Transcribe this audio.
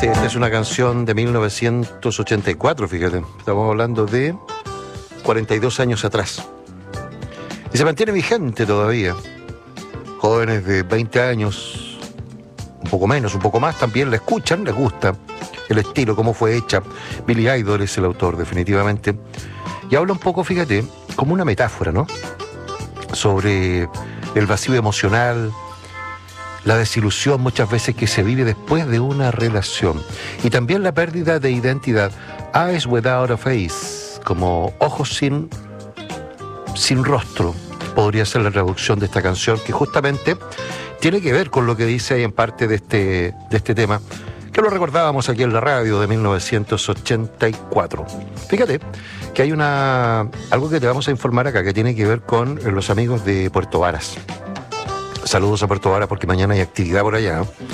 Sí, esta es una canción de 1984, fíjate. Estamos hablando de 42 años atrás. Y se mantiene vigente todavía. Jóvenes de 20 años, un poco menos, un poco más, también la escuchan, les gusta el estilo, cómo fue hecha. Billy Idol es el autor, definitivamente. Y habla un poco, fíjate, como una metáfora, ¿no? Sobre el vacío emocional, la desilusión muchas veces que se vive después de una relación. Y también la pérdida de identidad. Eyes without a face, como ojos sin rostro. Podría ser la traducción de esta canción, que justamente tiene que ver con lo que dice ahí en parte de este tema, que lo recordábamos aquí en la radio de 1984. Fíjate que hay algo que te vamos a informar acá, que tiene que ver con los amigos de Puerto Varas. Saludos a Puerto Varas porque mañana hay actividad por allá.